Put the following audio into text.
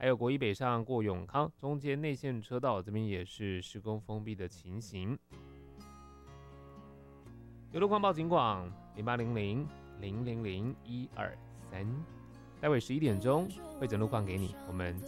还有国一北上过永康，中间内线车道这边也是施工封闭的情形。有路况报警广0800-000-123，待会11点钟会整路况给你，我们